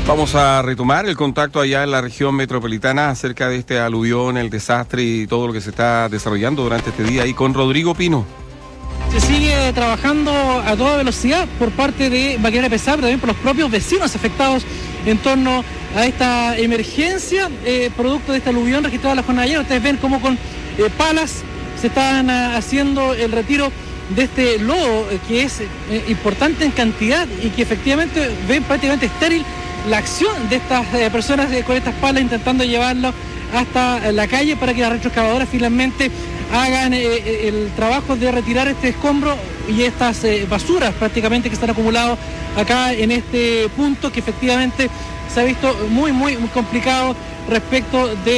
Vamos a retomar el contacto allá en la región metropolitana acerca de este aluvión, el desastre y todo lo que se está desarrollando durante este día ahí con Rodrigo Pino. Se sigue trabajando a toda velocidad por parte de maquinaria pesada, pero también por los propios vecinos afectados en torno a esta emergencia, producto de este aluvión registrado en la jornada de ayer. Ustedes ven cómo con palas se están haciendo el retiro de este lodo, que es importante en cantidad y que efectivamente ven prácticamente estéril la acción de estas personas con estas palas intentando llevarlo hasta la calle para que las retroexcavadoras finalmente hagan el trabajo de retirar este escombro y estas basuras prácticamente que están acumuladas acá en este punto, que efectivamente se ha visto muy complicado respecto de